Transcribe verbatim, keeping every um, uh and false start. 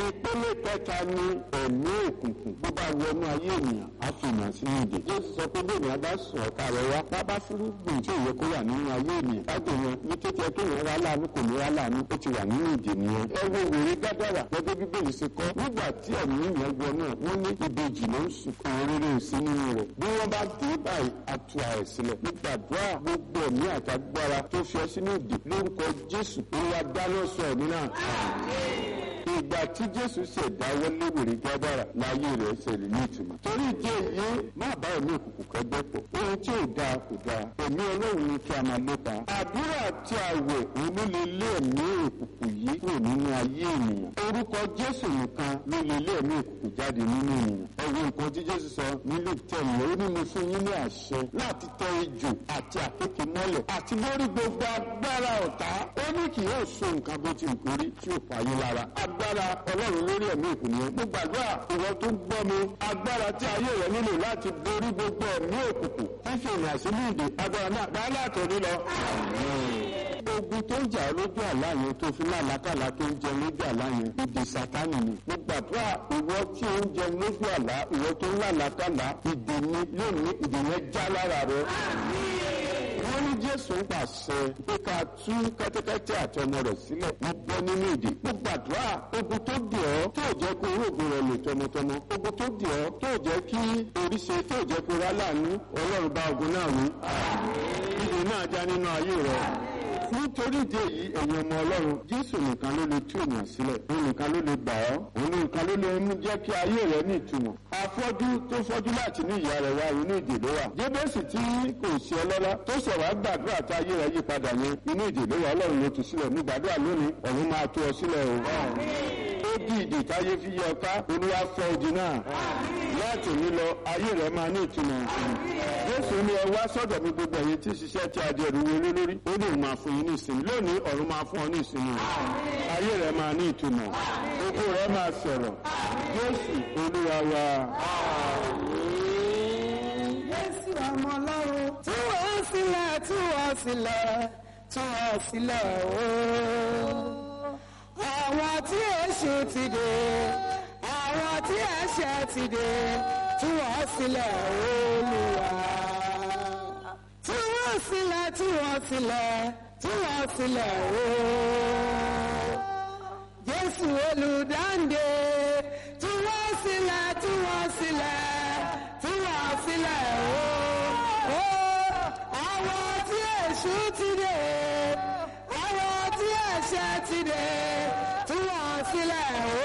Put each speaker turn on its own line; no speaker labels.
ìpele kẹta ni ẹ̀mí òkùnkùn bó bá wọnú ayé ènìyàn á fi ènìyàn sínú ìdè. Jésù sọ pé bí ènìyàn bá sùn ọ̀tá rẹ̀ wá bábá fúrúgbìn tí òye kó wà nínú ayé ènìyàn láti yẹn ní kété tó yẹn wá láàánú kò ní wá láàánú ó ti wà nínú ìdè nìyẹn. ẹ wo wèrè Gádárà gẹ́gẹ́ bíbélì ṣe kọ́ nígbà tí ẹ̀mí yẹn wọ náà wọ́n ní ìbejì ló ń sùn kan rere sí nínú rẹ̀. bí wọ́n bá dé báyìí atu ààrẹ sílẹ̀ nígbàdúrà gbogbo ẹ̀mí àtagbára tó fi ọ sínú ìdè lórúkọ Jésù ó wá dáná sọ ẹ̀mí náà. ìgbà tí Jésù ṣẹ̀dá wọlé wèrè Gádárà láyé rẹ̀ ṣẹlẹ̀ ní ìtumọ̀. torí ìdí èyí má bá ẹ̀mí òkùnkùn kẹgbẹ́ pọ̀ ohun tí ò dáa kò dáa ẹ̀mí Ọlọ́run ni kí a máa lépa. àdúrà àti àwẹ̀ òun ló lè lé ẹ̀mí òkùnkùn yìí kúrò nínú ayé ènìyàn. orúkọ Jésù nìkan ló lè lé ẹ̀mí òkùnkùn jáde nínú ènìyàn. ẹ wo nǹkan tí Jésù sọ nílùú tẹ̀lé ó ní mo fún yín ní àṣẹ láti tẹ ejò àti àkékè mọ́lẹ̀ àti lórí gbogbo agbára ọ̀tá ó ní kì yóò so nǹkan bó ti nkórí tí ò fàyè lára. agbára Ọlọ́run lórí ẹ̀mí òkùnkùn mo gbàdúrà ìwọ tó gbọ́ mi agbára tí ayé rẹ nílò láti borí gbogbo ẹ̀mí òkùnkùn fífi ìrìn àṣírí ìdè agbára náà bá látọ̀rí lọ. ogun tó ń jà lójú àlá yẹn tó fi lálàkàlà tó ń jẹ lójú àlá yẹn ìdè Sátánì ni. mo gbàdúrà ìwọ tí ó ń jẹ lójú àlá ìwọ tó ń lálàkàlà ìdè ni lónìí ìdè yẹn já lára rẹ. wọ́n ní Jésù ń pàṣẹ pé ká tú kẹ́tẹ́kẹ́tẹ́ àti ọmọ rẹ̀ sílẹ̀ wọ́n bọ́ nínú ìdè. mo gbàdúrà ogun tó dì ọ́ tó jẹ́ kó orógùn rẹ̀ lè tọmọtọmọ ogun tó dì ọ́ tó jẹ́ kí oríṣi tó jẹ́ kó rá láàánú Ọlọ́run bá ogun náà wí. ìdè náà já nínú ayé rẹ̀. nítorí ìdí èyí ẹ̀yin ọmọ Ọlọ́run Jésù nìkan ló lè tú ènìyàn sílẹ̀ òun nìkan ló lè gbà ọ́ òun nìkan ló lè mú jẹ́ kí ayé rẹ̀ ní ìtumọ̀. afọ́jú tó fọ́jú láti ní ìyá rẹ̀ wá inú ìdè ló wà. Jébésì tí kò ṣe ọlọ́lá tó sọ̀rọ̀ àgbàdúrà tá ayé rẹ̀ yí padà yẹn inú ìdè ló wà. Ọlọ́run ló tú sílẹ̀ ní gbàdúrà lónìí ọ̀run máa tú ọ sílẹ̀ o. ó di ìdè táyé fi yẹ ọká Olúwa fọ́ odi náà láti ní lọ ayé rẹ̀ máa ní ìtumọ̀. Jésù ní ẹ wá sọ́dọ̀ mi gbogbo ẹ̀yin tí ṣiṣẹ́ tí a di ẹrù wọlé lórí ó lè máa fún yín ní ìsinmi lónìí ọ̀run máa fún ọ ní ìsinmi ayé rẹ̀ máa ní ìtumọ̀ gbogbo rẹ̀ máa sọ̀rọ̀ Jésù Olúwa wa.
Jésù ọmọ Ọlọ́run tú wá sílẹ̀ tú wá sílẹ̀ tú wá sílẹ̀ ooo. àwọn tí èṣù ti dè àwọn tí ẹ̀ṣẹ̀ ti dè tú wá sílẹ̀ Olúwa. tú wá sílẹ̀ tú wá sílẹ̀ tú wá sílẹ̀ ooo. Jésù olùdáǹdè tú wá sílẹ̀ tú wá sílẹ̀ tú wá sílẹ̀ ooo. àwọn tí èṣù ti dè àwọn tí ẹ̀ṣẹ̀ ti dè tú wá sílẹ̀ ooo.